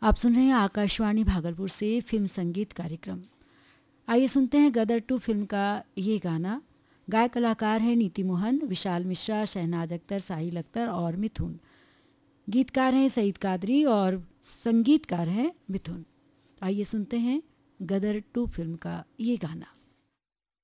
आप सुन रहे हैं आकाशवाणी भागलपुर से फिल्म संगीत कार्यक्रम। आइए सुनते हैं गदर 2 फिल्म का ये गाना। गायक कलाकार हैं नीति मोहन, विशाल मिश्रा, शहनाज अख्तर, साहिल अख्तर और मिथुन। गीतकार हैं सईद कादरी और संगीतकार हैं मिथुन। आइए सुनते हैं गदर 2 फिल्म का ये गाना।